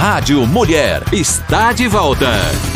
Rádio Mulher está de volta.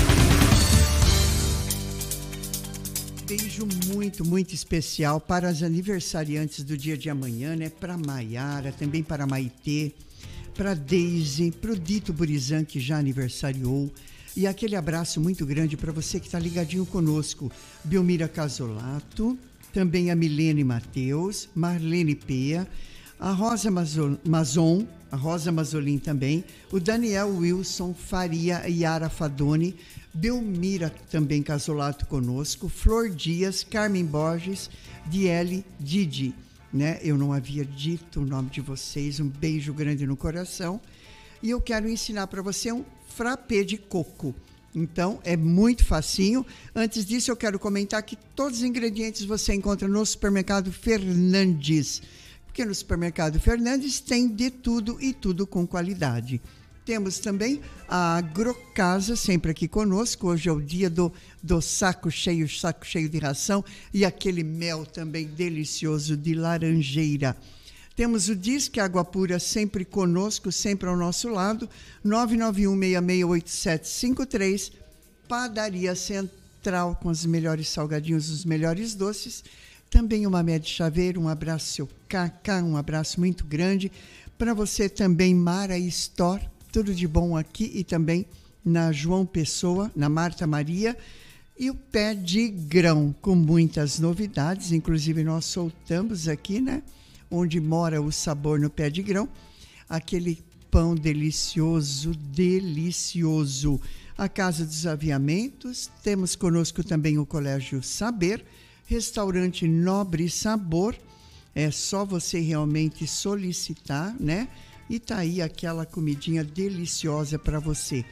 Beijo muito especial para as aniversariantes do dia de amanhã, né? Para Maiara, também para Maitê, para Deise, para o Dito Burizan, que já aniversariou. E aquele abraço muito grande para você que está ligadinho conosco. Belmira Casolato, também a Milene Mateus, Marlene Pea, a Rosa Mazon, a Rosa Mazolin também, o Daniel Wilson Faria e Yara Fadoni, Belmira também Casolato conosco, Flor Dias, Carmen Borges, Diele Didi, né? Eu não havia dito o nome de vocês, um beijo grande no coração. E eu quero ensinar para você um frappé de coco. Então, é muito facinho. Antes disso, eu quero comentar que todos os ingredientes você encontra no Supermercado Fernandes. Porque no Supermercado Fernandes tem de tudo e tudo com qualidade. Temos também a Agrocasa, sempre aqui conosco. Hoje é o dia do saco cheio de ração. E aquele mel também delicioso de laranjeira. Temos o Disque Água Pura sempre conosco, sempre ao nosso lado, 991-668753, Padaria Central com os melhores salgadinhos, os melhores doces, também uma Med Chaveiro, um abraço seu Cacá, um abraço muito grande, para você também Mara Store, tudo de bom aqui e também na João Pessoa, na Marta Maria, e o Pé de Grão, com muitas novidades, inclusive nós soltamos aqui, né? Onde mora o sabor no Pé de Grão, aquele pão delicioso, delicioso. A Casa dos Aviamentos, temos conosco também o Colégio Saber, restaurante Nobre Sabor, é só você realmente solicitar, né? E tá aí aquela comidinha deliciosa para você.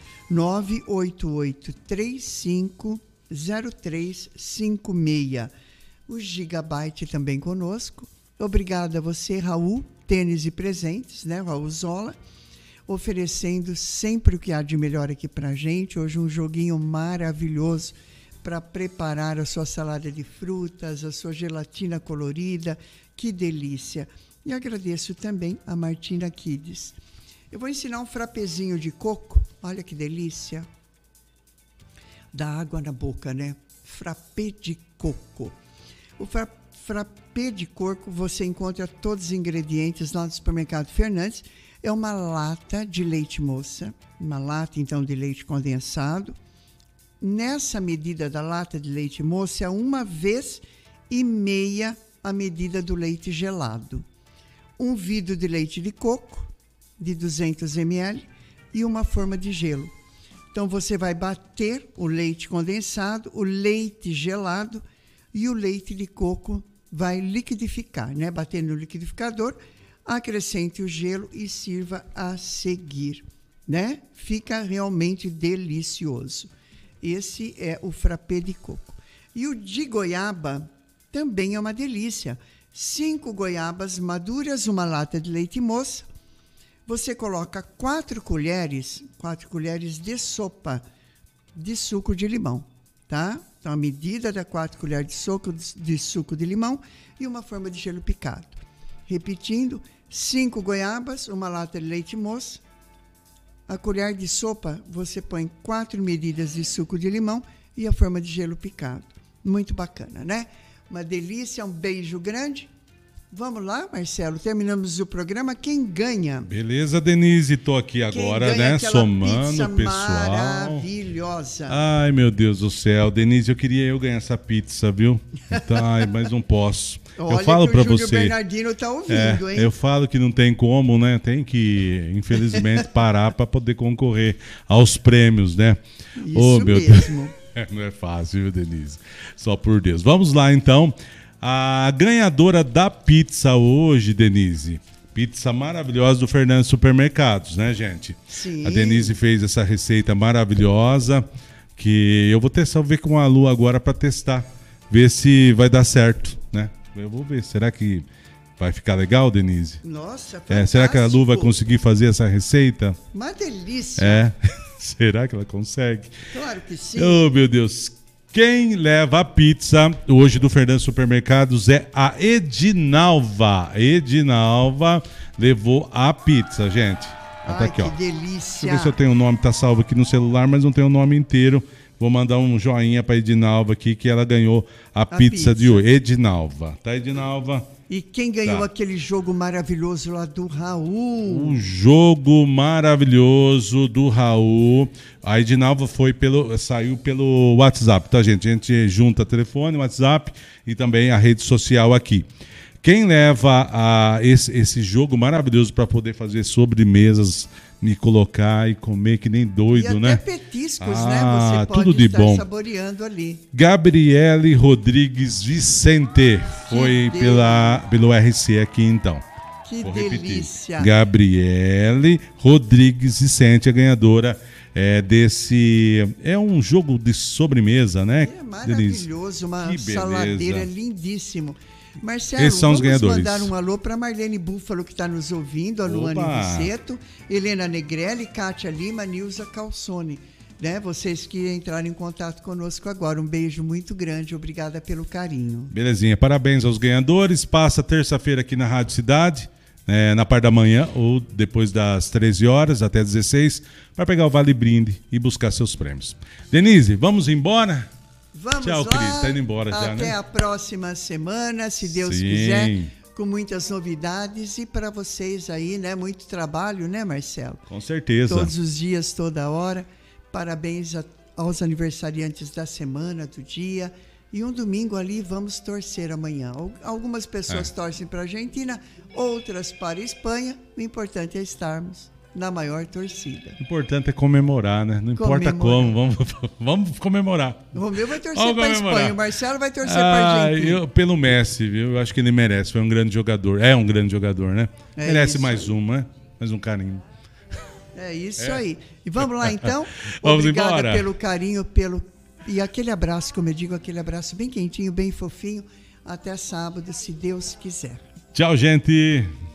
988-350356. O Gigabyte também conosco. Obrigada a você, Raul, Tênis e Presentes, né? Raul Zola, oferecendo sempre o que há de melhor aqui pra gente. Hoje um joguinho maravilhoso para preparar a sua salada de frutas, a sua gelatina colorida. Que delícia! E agradeço também a Martina Kids. Eu vou ensinar um frapezinho de coco. Olha que delícia! Dá água na boca, né? Frappé de coco. O frappé de coco, você encontra todos os ingredientes lá no Supermercado Fernandes. É uma lata de leite moça, uma lata então de leite condensado. Nessa medida da lata de leite moça é 1,5 vezes a medida do leite gelado. Um vidro de leite de coco de 200 ml e uma forma de gelo. Então você vai bater o leite condensado, o leite gelado e o leite de coco vai liquidificar, né? Bater no liquidificador, acrescente o gelo e sirva a seguir, né? Fica realmente delicioso. Esse é o frappé de coco. E o de goiaba também é uma delícia. 5 goiabas maduras, uma lata de leite moça. Você coloca 4 colheres de sopa de suco de limão, tá? Então, a medida da 4 colheres de suco de limão e uma forma de gelo picado. Repetindo, 5 goiabas, uma lata de leite moça. A colher de sopa, você põe 4 medidas de suco de limão e a forma de gelo picado. Muito bacana, né? Uma delícia, um beijo grande. Vamos lá, Marcelo, terminamos o programa. Quem ganha? Beleza, Denise, tô aqui agora, né? Somando o pessoal. Maravilhosa. Ai, meu Deus do céu, Denise, eu queria ganhar essa pizza, viu? Ai, mas não posso. Olha, eu falo para você. O Júlio Bernardino tá ouvindo, hein? Eu falo que não tem como, né? Tem que, infelizmente, parar para poder concorrer aos prêmios, né? Isso mesmo. Não é fácil, viu, Denise? Só por Deus. Vamos lá, então. A ganhadora da pizza hoje, Denise. Pizza maravilhosa do Fernandes Supermercados, né, gente? Sim. A Denise fez essa receita maravilhosa que eu vou testar, vou ver com a Lu agora para testar, ver se vai dar certo, né? Eu vou ver, será que vai ficar legal, Denise? Nossa, fantástico. Será que a Lu vai conseguir fazer essa receita? Uma delícia. Será que ela consegue? Claro que sim. Oh, meu Deus. Quem leva a pizza hoje do Fernandes Supermercados é a Edinalva. Edinalva levou a pizza, gente. Tá aqui, ó. que delícia. Deixa eu ver se eu tenho o nome, tá salvo aqui no celular, mas não tem o nome inteiro. Vou mandar um joinha pra Edinalva aqui, que ela ganhou a pizza de hoje. Edinalva. Tá, Edinalva? E quem ganhou aquele jogo maravilhoso lá do Raul? Um jogo maravilhoso do Raul. A Edinalva saiu pelo WhatsApp, tá, gente? A gente junta telefone, WhatsApp e também a rede social aqui. Quem leva esse jogo maravilhoso para poder fazer sobremesas, me colocar e comer que nem doido, né? E até petiscos, né? Você pode tudo de estar bom. saboreando ali. Gabriele Rodrigues Vicente foi pelo RC aqui, então. Que Vou delícia. Repetir. Gabriele Rodrigues Vicente, a ganhadora desse... É um jogo de sobremesa, né? É maravilhoso, uma saladeira lindíssimo. Marcelo, esses são os vamos ganhadores. mandar um alô para Marlene Búfalo, que está nos ouvindo, a Luane Viceto, Helena Negrelli, Kátia Lima, Nilza Calzone. Né? Vocês que entraram em contato conosco agora. Um beijo muito grande, obrigada pelo carinho. Belezinha, parabéns aos ganhadores. Passa terça-feira aqui na Rádio Cidade, na parte da manhã ou depois das 13 horas até 16, para pegar o Vale Brinde e buscar seus prêmios. Denise, vamos embora? Vamos Tchau, lá. Cris. Tá indo embora já, né? Até a próxima semana, se Deus quiser, com muitas novidades. E para vocês aí, né? Muito trabalho, né, Marcelo? Com certeza. Todos os dias, toda hora. Parabéns aos aniversariantes da semana, do dia. E um domingo ali, vamos torcer amanhã. Algumas pessoas torcem para a Argentina, outras para a Espanha. O importante é estarmos na maior torcida. O importante é comemorar, né? Não importa como, vamos comemorar. O Romeu vai torcer para a Espanha, o Marcelo vai torcer para a Argentina. Pelo Messi, viu? Eu acho que ele merece, foi um grande jogador. É um grande jogador, né? Merece mais um, né? Mais um carinho. É isso aí. E vamos lá, então? Vamos Obrigada embora. pelo carinho, e aquele abraço, como eu digo, aquele abraço bem quentinho, bem fofinho. Até sábado, se Deus quiser. Tchau, gente.